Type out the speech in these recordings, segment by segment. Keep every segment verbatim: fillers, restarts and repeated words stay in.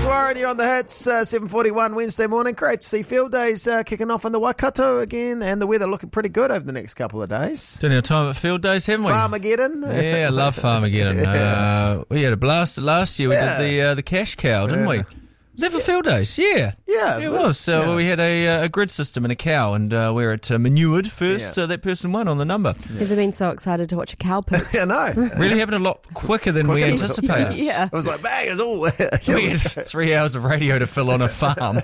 Alex Warren, you're on the hits, uh, seven forty-one Wednesday morning. Great to see field days uh, kicking off in the Waikato again, and the weather looking pretty good over the next couple of days. Doing our time at field days, haven't we? Farmageddon. Yeah, I love Farmageddon. Yeah. Uh, we had a blast last year. We Yeah. did the uh, the cash cow, didn't Yeah. we? Was that for field days? Yeah. Yeah, It but- was. So yeah. we had a, uh, a grid system and a cow, and uh, we were at uh, Manured first. Yeah. Uh, that person won on the number. Never been so excited to watch a cow poop. Yeah, no. Really happened a lot quicker than we Quicker. anticipated. Yeah. I was like, bang, it's all. We had three hours of radio to fill on a farm.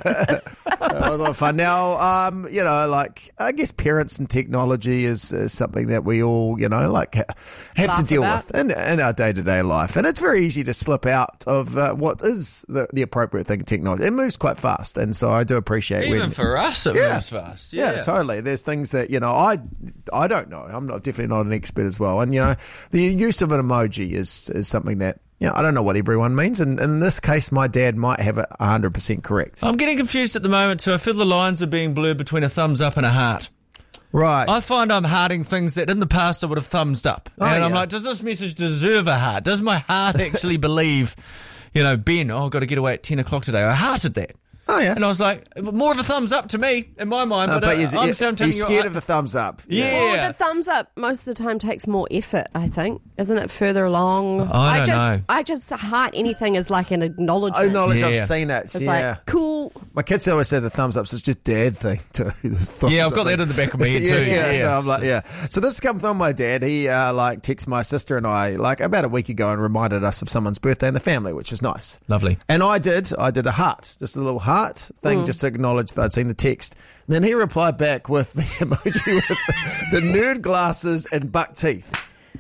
A lot of fun. Now, um, you know, like, I guess parents and technology is, is something that we all, you know, like, ha- have Laugh to deal about. with in, in our day-to-day life. And it's very easy to slip out of uh, what is the, the appropriate thing in technology. It moves quite fast. And so I do appreciate Even when... for us, it Yeah. moves fast. Yeah. Yeah, totally. There's things that, you know, I I don't know. I'm not definitely not an expert as well. And, you know, the use of an emoji is, is something that, you know, I don't know what everyone means. And in this case, my dad might have it one hundred percent correct. I'm getting confused at the moment, too. I feel the lines are being blurred between a thumbs up and a heart. Right. I find I'm hearting things that in the past I would have thumbs up. Oh, and I'm yeah. like, does this message deserve a heart? Does my heart actually believe, you know, Ben, oh, I've got to get away at ten o'clock today. I hearted that. Oh, yeah. And I was like, more of a thumbs up to me, in my mind. Uh, but but uh, you, I'm, you, so I'm telling you're you, scared I- of the thumbs up. Yeah. Well, the thumbs up most of the time takes more effort, I think. Isn't it further along? I don't just know. I just heart anything as like an acknowledgement. Oh, knowledge, I've Yeah. seen it. It's yeah. like, cool. My kids always say the thumbs ups is just dad thing too. The thumbs Yeah, I've got up that thing. in the back of my head yeah, too. Yeah, Yeah, so I'm like, so- yeah. So this comes from my dad. He uh, like texted my sister and I like about a week ago and reminded us of someone's birthday in the family, which is nice. Lovely. And I did. I did a heart, just a little heart thing, just to acknowledge that I'd seen the text. And then he replied back with the emoji with the nerd glasses and buck teeth.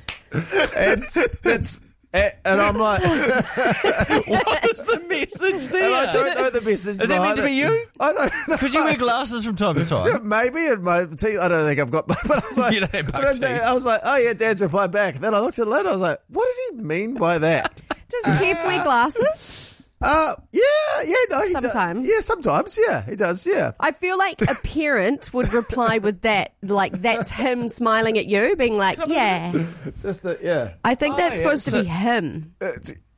And it's. And I'm like, What is the message there? and I don't know the message. Is that meant behind to be it. you? I don't know. Could you wear glasses from time to Yeah, time? maybe in my teeth. I don't think I've got. But I was like, You don't have but buck I was, teeth. I was like, oh yeah, Dad's replied back. Then I looked at it later. I was like, what does he mean by that? Does Kev wear glasses? Uh, yeah, yeah, no, he does. Sometimes. Yeah, sometimes. Yeah, he does. Yeah. I feel like a parent would reply with that, like that's him smiling at you, being like, yeah. It's just that. Yeah. I think Oh, that's yeah, supposed to so- be him. It's-